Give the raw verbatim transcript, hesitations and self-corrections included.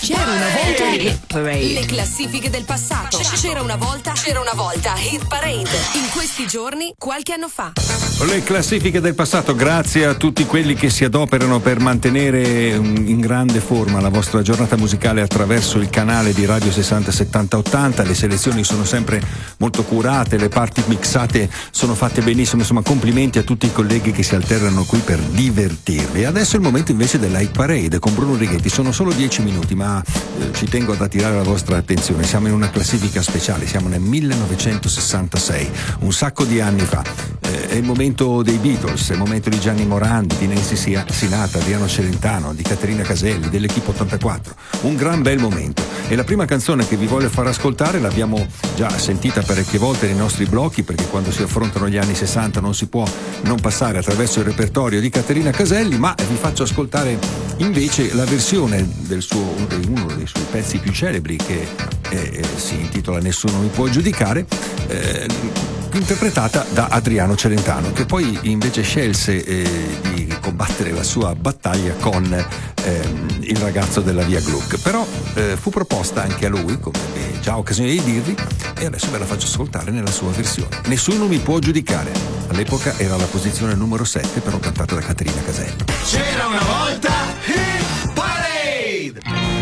C'era una volta Hit Parade. Le classifiche del passato. C'era una volta, c'era una volta Hit Parade. In questi giorni, qualche anno fa. Le classifiche del passato, grazie a tutti quelli che si adoperano per mantenere in grande forma la vostra giornata musicale attraverso il canale di Radio sessanta settanta ottanta. Le selezioni sono sempre molto curate, le parti mixate sono fatte benissimo, insomma complimenti a tutti i colleghi che si alternano qui per divertirvi. Adesso è il momento invece della Hit Parade con Bruno Righetti. Sono solo dieci minuti, ma eh, ci tengo ad attirare la vostra attenzione. Siamo in una classifica speciale, siamo nel millenovecentosessantasei, un sacco di anni fa. Eh, è il momento dei Beatles, è il momento di Gianni Morandi, di Nancy Sinatra, di Adriano Celentano, di Caterina Caselli, dell'Equipe ottantaquattro. Un gran bel momento. E la prima canzone che vi voglio far ascoltare l'abbiamo già sentita parecchie volte nei nostri blocchi, perché quando si affrontano gli anni sessanta non si può non passare attraverso il repertorio di Caterina Caselli, ma vi faccio ascoltare invece la versione del suo, uno dei suoi pezzi più celebri, che eh, si intitola Nessuno mi può giudicare, eh, interpretata da Adriano Celentano, che poi invece scelse eh, di combattere la sua battaglia con ehm, il ragazzo della Via Gluck. Però eh, fu proposta anche a lui, come ebbe già occasione di dirvi, e adesso ve la faccio ascoltare nella sua versione. Nessuno mi può giudicare. All'epoca era la posizione numero sette, però cantata da Caterina Caselli. C'era una volta Hit Parade!